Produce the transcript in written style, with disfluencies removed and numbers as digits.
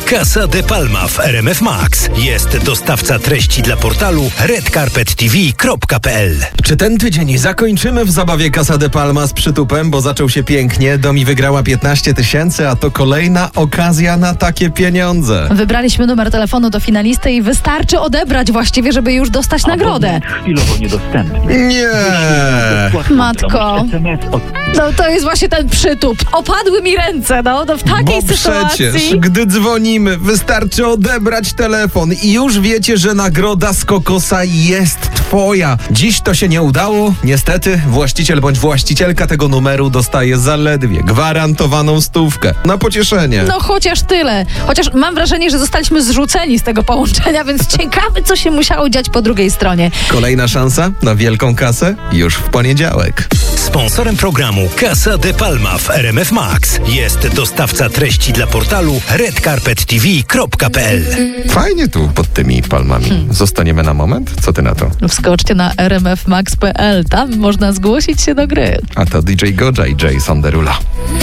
Casa de Palma w RMF Max. Jest dostawca treści dla portalu redcarpettv.pl. Czy ten tydzień zakończymy w zabawie Casa de Palma z przytupem, bo zaczął się pięknie. Domi wygrała 15 000, a to kolejna okazja na takie pieniądze. Wybraliśmy numer telefonu do finalisty i wystarczy odebrać właściwie, żeby już dostać nagrodę. Chwilowo niedostępny. Nie! Matko. No to jest właśnie ten przytup. Opadły mi ręce, no w takiej Bo sytuacji. przecież, gdy dzwonimy, wystarczy odebrać telefon i już wiecie, że nagroda z kokosa jest twoja. Dziś to się nie udało. Niestety właściciel bądź właścicielka tego numeru dostaje zaledwie gwarantowaną 100 na pocieszenie. No chociaż tyle. Chociaż mam wrażenie, że zostaliśmy zrzuceni z tego połączenia, więc ciekawe, co się musiało dziać po drugiej stronie. Kolejna szansa na wielką kasę już w poniedziałek. Sponsorem programu Casa de Palma w RMF Max jest dostawca treści dla portalu redcarpettv.pl. Fajnie tu pod tymi palmami. Zostaniemy na moment? Co ty na to? Wskoczcie na rmfmax.pl. Tam można zgłosić się do gry. A to DJ Goja i Jason Derulo.